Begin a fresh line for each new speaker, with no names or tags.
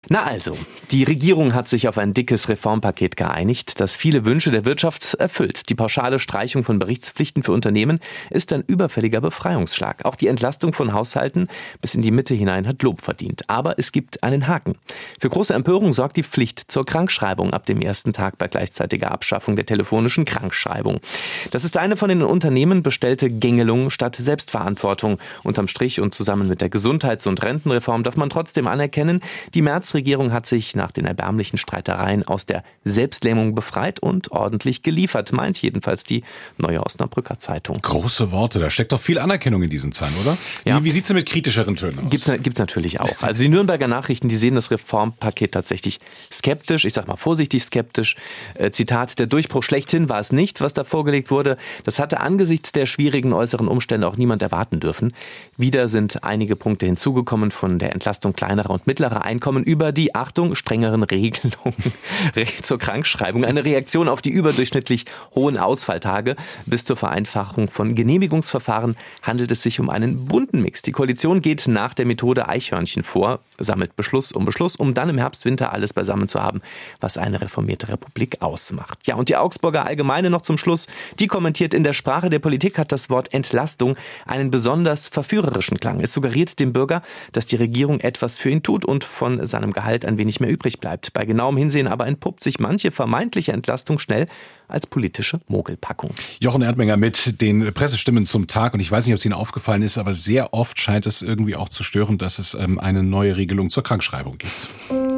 Na also, die Regierung hat sich auf ein dickes Reformpaket geeinigt, das viele Wünsche der Wirtschaft erfüllt. Die pauschale Streichung von Berichtspflichten für Unternehmen ist ein überfälliger Befreiungsschlag. Auch die Entlastung von Haushalten bis in die Mitte hinein hat Lob verdient. Aber es gibt einen Haken. Für große Empörung sorgt die Pflicht zur Krankschreibung ab dem ersten Tag bei gleichzeitiger Abschaffung der telefonischen Krankschreibung. Das ist eine von den Unternehmen bestellte Gängelung statt Selbstverantwortung. Unterm Strich und zusammen mit der Gesundheits- und Rentenreform darf man trotzdem anerkennen, die Regierung hat sich nach den erbärmlichen Streitereien aus der Selbstlähmung befreit und ordentlich geliefert, meint jedenfalls die Neue Osnabrücker Zeitung.
Große Worte, da steckt doch viel Anerkennung in diesen Zahlen, oder?
Ja.
Wie sieht es denn mit kritischeren Tönen aus?
Gibt's natürlich auch. Also die Nürnberger Nachrichten, die sehen das Reformpaket tatsächlich skeptisch, ich sag mal vorsichtig skeptisch. Zitat, der Durchbruch schlechthin war es nicht, was da vorgelegt wurde. Das hatte angesichts der schwierigen äußeren Umstände auch niemand erwarten dürfen. Wieder sind einige Punkte hinzugekommen, von der Entlastung kleinerer und mittlerer Einkommen über die, Achtung, strengeren Regelungen zur Krankschreibung, eine Reaktion auf die überdurchschnittlich hohen Ausfalltage bis zur Vereinfachung von Genehmigungsverfahren handelt es sich um einen bunten Mix. Die Koalition geht nach der Methode Eichhörnchen vor, sammelt Beschluss, um dann im Herbst, Winter alles beisammen zu haben, was eine reformierte Republik ausmacht. Ja, und die Augsburger Allgemeine noch zum Schluss, die kommentiert, in der Sprache der Politik hat das Wort Entlastung einen besonders verführerischen Klang. Es suggeriert dem Bürger, dass die Regierung etwas für ihn tut und von seinem Gehalt ein wenig mehr übrig bleibt. Bei genauem Hinsehen aber entpuppt sich manche vermeintliche Entlastung schnell als politische Mogelpackung.
Jochen Erdmenger mit den Pressestimmen zum Tag. Und ich weiß nicht, ob es Ihnen aufgefallen ist, aber sehr oft scheint es irgendwie auch zu stören, dass es eine neue Regelung zur Krankschreibung gibt.